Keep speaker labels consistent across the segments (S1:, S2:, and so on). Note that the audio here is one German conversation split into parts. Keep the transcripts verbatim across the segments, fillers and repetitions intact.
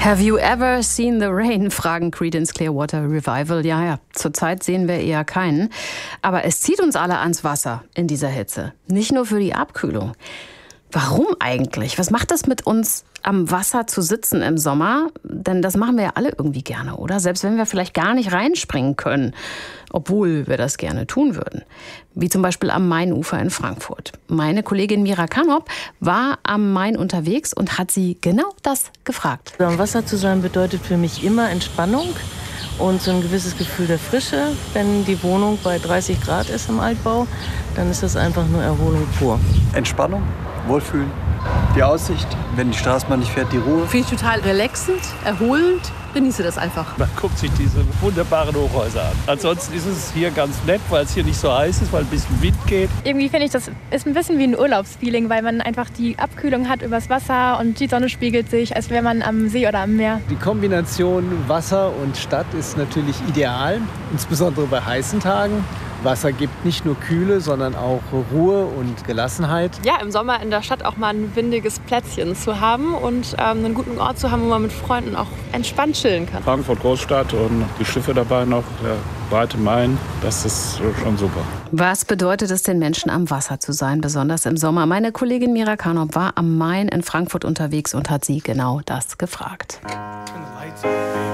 S1: Have you ever seen the rain? Fragen Creedence Clearwater Revival. Ja, ja, zurzeit sehen wir eher keinen. Aber es zieht uns alle ans Wasser in dieser Hitze. Nicht nur für die Abkühlung. Warum eigentlich? Was macht das mit uns, am Wasser zu sitzen im Sommer? Denn das machen wir ja alle irgendwie gerne, oder? Selbst wenn wir vielleicht gar nicht reinspringen können, obwohl wir das gerne tun würden. Wie zum Beispiel am Mainufer in Frankfurt. Meine Kollegin Mira Kanop war am Main unterwegs und hat sie genau das gefragt.
S2: Am Wasser zu sein bedeutet für mich immer Entspannung und so ein gewisses Gefühl der Frische. Wenn die Wohnung bei dreißig Grad ist im Altbau, dann ist das einfach nur Erholung pur.
S3: Entspannung, Wohlfühlen, die Aussicht, wenn die Straßenbahn nicht fährt, die Ruhe.
S4: Finde ich total relaxend, erholend. Genieße das einfach.
S5: Man guckt sich diese wunderbaren Hochhäuser an. Ansonsten ist es hier ganz nett, weil es hier nicht so heiß ist, weil ein bisschen Wind geht.
S6: Irgendwie finde ich, das ist ein bisschen wie ein Urlaubsfeeling, weil man einfach die Abkühlung hat übers Wasser und die Sonne spiegelt sich, als wäre man am See oder am Meer.
S7: Die Kombination Wasser und Stadt ist natürlich ideal, insbesondere bei heißen Tagen. Wasser gibt nicht nur Kühle, sondern auch Ruhe und Gelassenheit.
S8: Ja, im Sommer in der Stadt auch mal ein windiges Plätzchen zu haben und ähm, einen guten Ort zu haben, wo man mit Freunden auch entspannt chillen kann.
S5: Frankfurt Großstadt und die Schiffe dabei noch, der breite Main, das ist schon super.
S1: Was bedeutet es den Menschen, am Wasser zu sein, besonders im Sommer? Meine Kollegin Mira Kanop war am Main in Frankfurt unterwegs und hat sie genau das gefragt.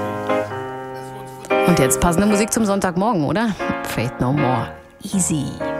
S1: Und jetzt passende Musik zum Sonntagmorgen, oder? Faith No More. Easy.